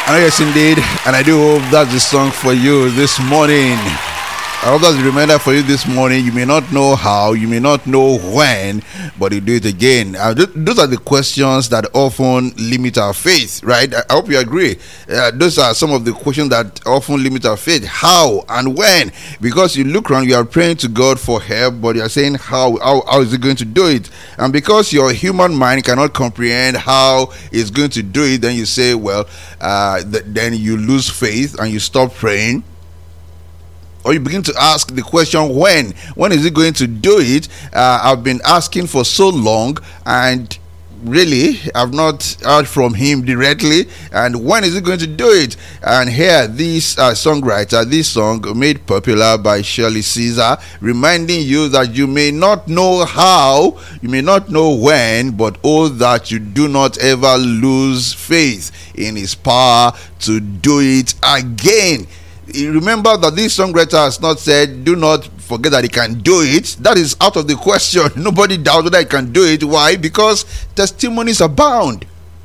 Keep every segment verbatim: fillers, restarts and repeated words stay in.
Oh, yes, indeed. And I do hope that's the song for you this morning. I hope that's the reminder for you this morning. You may not know how, you may not know when, but you do it again. Uh, th- those are the questions that often limit our faith, right? I, I hope you agree. Uh, those are some of the questions that often limit our faith. How and when? Because you look around, you are praying to God for help, but you are saying, how, how, how is He going to do it? And because your human mind cannot comprehend how He's going to do it, then you say, well, uh, th- then you lose faith and you stop praying. Or you begin to ask the question, when? When is He going to do it? Uh, I've been asking for so long, and really, I've not heard from Him directly. And when is He going to do it? And here, this uh, songwriter, this song made popular by Shirley Caesar, reminding you that you may not know how, you may not know when, but oh, that you do not ever lose faith in His power to do it again. Remember that this songwriter has not said, do not forget that He can do it. That is out of the question. Nobody doubts whether He can do it. Why? Because testimonies abound.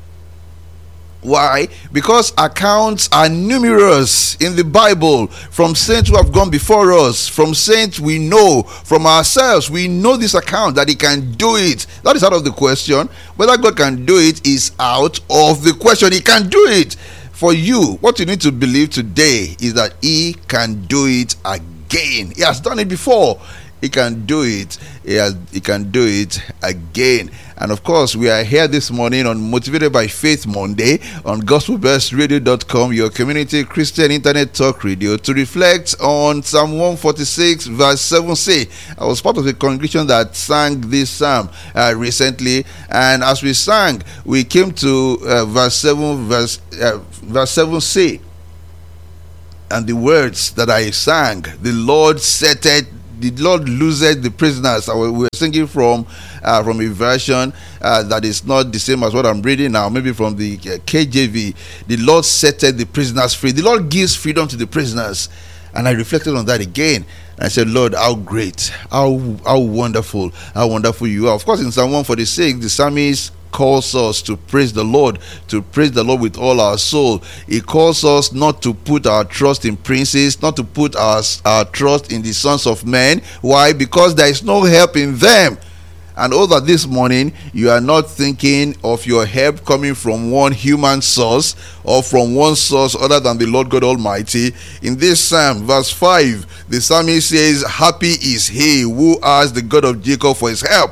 Why? Because accounts are numerous in the Bible from saints who have gone before us, from saints we know, from ourselves. We know this account that He can do it. That is out of the question. Whether God can do it is out of the question. He can do it. For you, what you need to believe today is that He can do it again. He has done it before. He can do it. He, has, he can do it again. And of course, we are here this morning on Motivated by Faith Monday on gospel best radio dot com, your community Christian internet talk radio, to reflect on Psalm one forty-six verse seven c. I was part of the congregation that sang this psalm uh, recently, and as we sang, we came to uh, verse seven, verse uh, verse seven c, and the words that I sang, the Lord setteth the Lord loseth the prisoners. We were singing from uh, from a version uh, that is not the same as what I'm reading now, maybe from the uh, K J V. The Lord setteth the prisoners free. The Lord gives freedom to the prisoners. And I reflected on that again. I said, Lord, how great, how how wonderful, how wonderful you are. Of course, in Psalm one forty-six, the psalmist calls us to praise the Lord, to praise the Lord with all our soul. He calls us not to put our trust in princes, not to put our, our trust in the sons of men. Why? Because there is no help in them. And oh, that this morning you are not thinking of your help coming from one human source or from one source other than the Lord God Almighty. In this psalm, verse five, the psalmist says, happy is he who asks the God of Jacob for his help.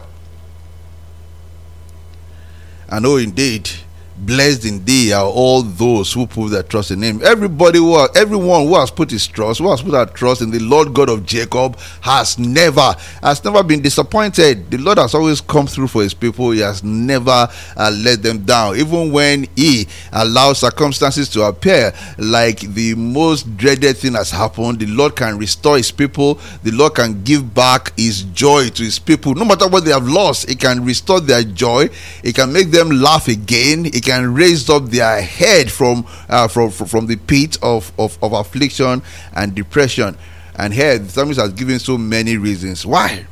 And oh, indeed, blessed indeed are all those who put their trust in Him. Everybody who are, everyone who has put his trust, who has put our trust in the Lord God of Jacob, has never, has never been disappointed. The Lord has always come through for His people. He has never uh, let them down. Even when He allows circumstances to appear like the most dreaded thing has happened, the Lord can restore His people. The Lord can give back His joy to His people. No matter what they have lost, He can restore their joy. He can make them laugh again. He can raise up their head from uh, from, from from the pit of, of, of affliction and depression. And here the psalmist has given so many reasons. Why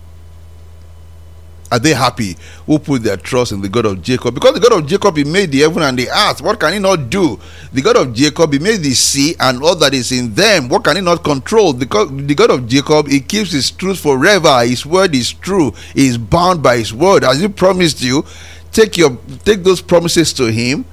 are they happy who put their trust in the God of Jacob? Because the God of Jacob, He made the heaven and the earth. What can He not do? The God of Jacob, He made the sea and all that is in them. What can He not control? The God, the God of Jacob, He keeps His truth forever. His word is true. He is bound by His word. As He promised you, Take your take those promises to Him.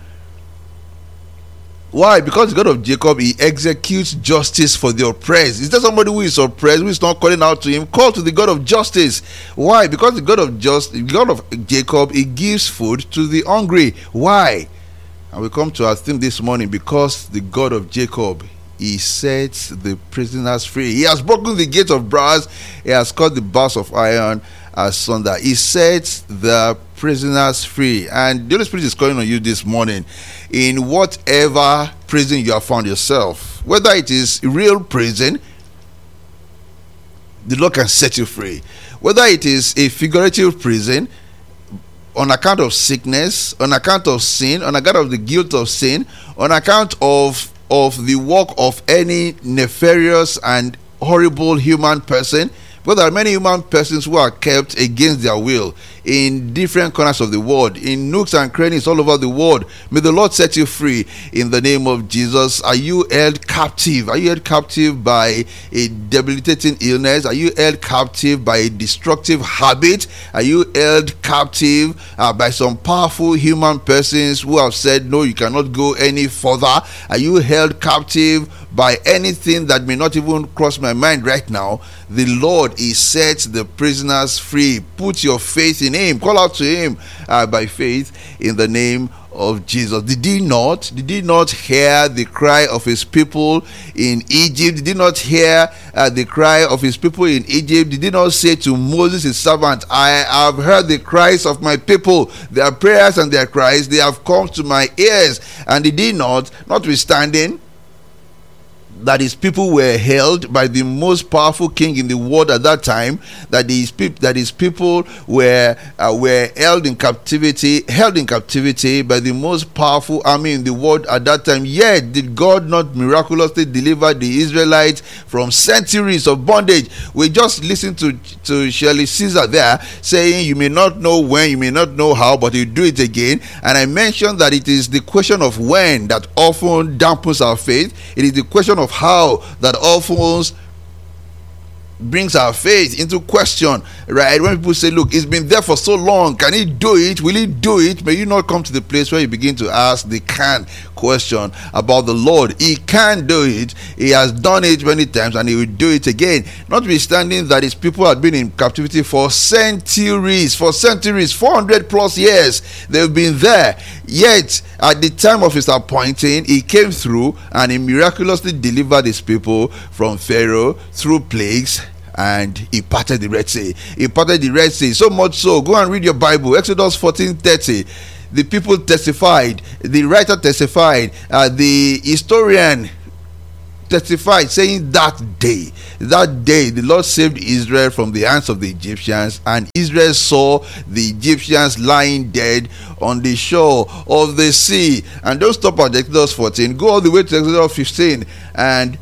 Why? Because the God of Jacob, He executes justice for the oppressed. Is there somebody who is oppressed, who is not calling out to Him? Call to the God of justice. Why? Because the God of just the God of Jacob, He gives food to the hungry. Why? And we come to our theme this morning. Because the God of Jacob, He sets the prisoners free. He has broken the gate of brass. He has cut the bars of iron asunder. He sets the prisoners free. And the Holy Spirit is calling on you this morning, in whatever prison you have found yourself, whether it is real prison, the Lord can set you free. Whether it is a figurative prison, on account of sickness, on account of sin, on account of the guilt of sin, on account of of the work of any nefarious and horrible human person. But there are many human persons who are kept against their will in different corners of the world, in nooks and crannies all over the world. May the Lord set you free in the name of Jesus. Are you held captive? Are you held captive by a debilitating illness? Are you held captive by a destructive habit? Are you held captive uh, by some powerful human persons who have said, no, you cannot go any further? Are you held captive by anything that may not even cross my mind right now? The Lord is set the prisoners free. Put your faith in him. Call out to him uh, by faith in the name of Jesus. Did he not? Did he not hear the cry of his people in Egypt? Did he not hear uh, the cry of his people in Egypt? Did he not say to Moses his servant, I have heard the cries of my people, their prayers and their cries, they have come to my ears? And did he not, notwithstanding that his people were held by the most powerful king in the world at that time, that his people that his people were uh, were held in captivity, held in captivity by the most powerful army in the world at that time, yet did God not miraculously deliver the Israelites from centuries of bondage? We just listened to to Shirley Caesar there saying, you may not know when, you may not know how, but you do it again. And I mentioned that it is the question of when that often dampens our faith. It is the question of how that often brings our faith into question, right? When people say, look, it's been there for so long, can he do it? Will he do it? May you not come to the place where you begin to ask the can question about the Lord. He can do it. He has done it many times and he will do it again. Notwithstanding that his people had been in captivity for centuries, for centuries, four hundred plus years, they've been there. Yet at the time of his appointing, he came through and he miraculously delivered his people from Pharaoh through plagues, and he parted the Red Sea. He parted the Red Sea, so much so, go and read your Bible, Exodus fourteen thirty. The people testified, the writer testified, uh, the historian testified, saying that day, that day the Lord saved Israel from the hands of the Egyptians, and Israel saw the Egyptians lying dead on the shore of the sea. And don't stop at Exodus fourteen, go all the way to Exodus fifteen and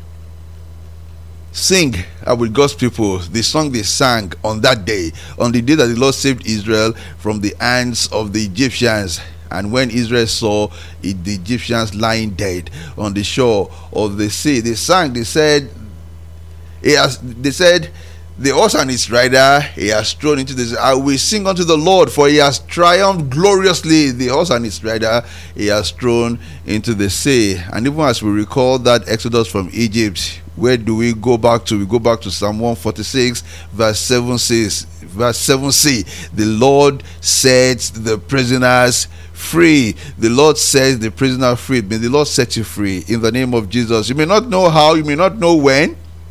sing uh, with God's people the song they sang on that day, on the day that the Lord saved Israel from the hands of the Egyptians. And when Israel saw it, the Egyptians lying dead on the shore of the sea, they sang, they said, he has, they said, the horse and its rider he has thrown into the sea. I will sing unto the Lord, for he has triumphed gloriously. The horse and its rider he has thrown into the sea. And even as we recall that Exodus from Egypt, where do we go back to? We go back to Psalm one forty-six, verse seven says, verse seven c, the Lord sets the prisoners free. The Lord sets the prisoner free. May the Lord set you free in the name of Jesus. You may not know how, you may not know when.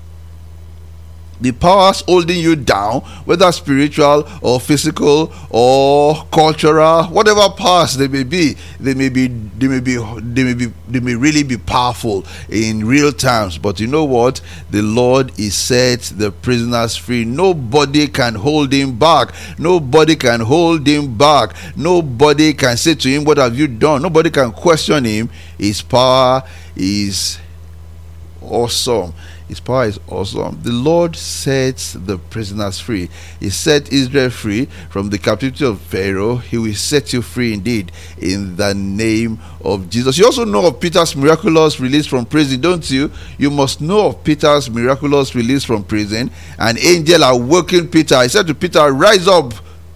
The powers holding you down, whether spiritual or physical or cultural, whatever powers they may be, they may be, they may be, they may be, they may really be powerful in real terms. But you know what? The Lord is set the prisoners free. Nobody can hold him back. Nobody can hold him back. Nobody can say to him, "What have you done?" Nobody can question him. His power is awesome. His power is awesome. The Lord sets the prisoners free. He set Israel free from the captivity of Pharaoh. He will set you free indeed in the name of Jesus. You also know of Peter's miraculous release from prison, don't you? You must know of Peter's miraculous release from prison. An angel awoken Peter. He said to Peter, "Rise up."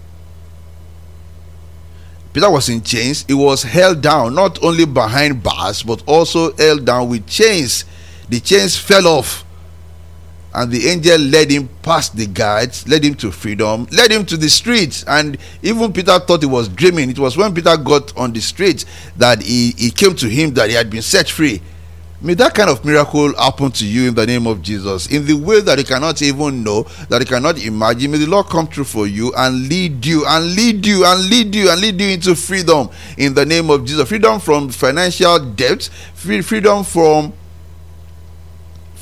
Peter was in chains. He was held down, not only behind bars, but also held down with chains. The chains fell off, and the angel led him past the guards, led him to freedom, led him to the streets. And even Peter thought he was dreaming. It was when Peter got on the streets that he, he came to him that he had been set free. May that kind of miracle happen to you in the name of Jesus, in the way that you cannot even know, that you cannot imagine. May the Lord come through for you and lead you and lead you and lead you and lead you into freedom in the name of Jesus. Freedom from financial debt, free, freedom from from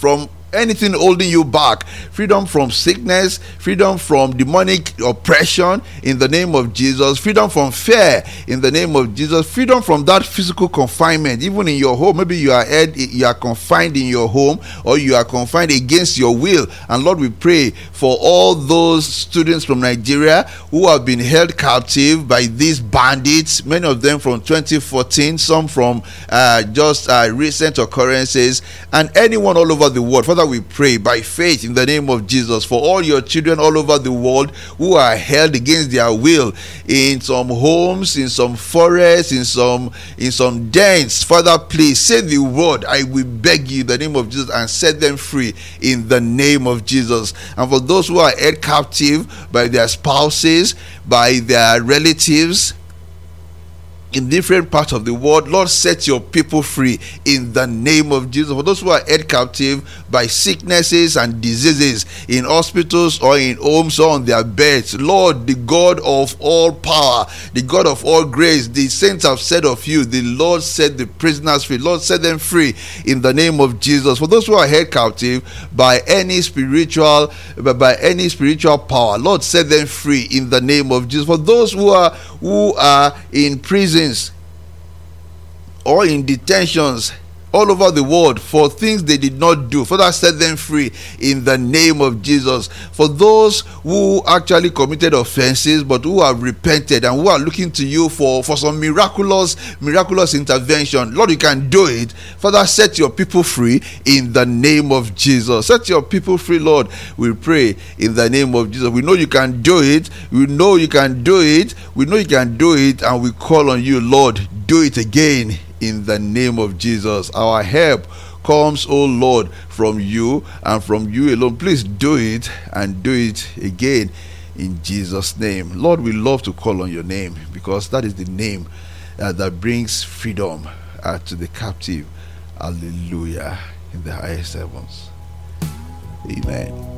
anything holding you back, freedom from sickness, freedom from demonic oppression in the name of Jesus, freedom from fear in the name of Jesus, freedom from that physical confinement, even in your home. Maybe you are you are confined in your home, or you are confined against your will. And Lord, we pray for all those students from Nigeria who have been held captive by these bandits, many of them from twenty fourteen, some from uh, just uh, recent occurrences, and anyone all over the world. Father, we pray by faith in the name of Jesus for all your children all over the world who are held against their will in some homes, in some forests, in some in some dens. Father, please say the word, I will beg you in the name of Jesus, and set them free in the name of Jesus. And for those who are held captive by their spouses, by their relatives in different parts of the world, Lord, set your people free in the name of Jesus. For those who are held captive by sicknesses and diseases in hospitals or in homes or on their beds, Lord, the God of all power, the God of all grace, the saints have said of you, the Lord set the prisoners free. Lord, set them free in the name of Jesus. For those who are held captive by any spiritual by any spiritual power, Lord, set them free in the name of Jesus. For those who are who are in prison or in detentions all over the world for things they did not do, Father, set them free in the name of Jesus. For those who actually committed offenses but who have repented and who are looking to you for for some miraculous miraculous intervention, Lord, you can do it. Father, set your people free in the name of Jesus. Set your people free, Lord, we pray in the name of Jesus. We know you can do it. We know you can do it. We know you can do it, and we call on you, Lord, do it again in the name of Jesus. Our help comes, oh Lord, from you and from you alone. Please do it, and do it again in Jesus' name. Lord, we love to call on your name, because that is the name uh, that brings freedom uh, to the captive. Hallelujah. In the highest heavens. Amen.